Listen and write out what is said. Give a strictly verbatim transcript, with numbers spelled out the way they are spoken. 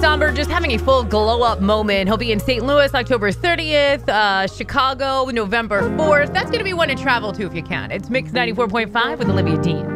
Somber just having a full glow-up moment. He'll be in Saint Louis October thirtieth, uh, Chicago November fourth. That's going to be one to travel to if you can. It's Mix ninety-four point five with Olivia Dean.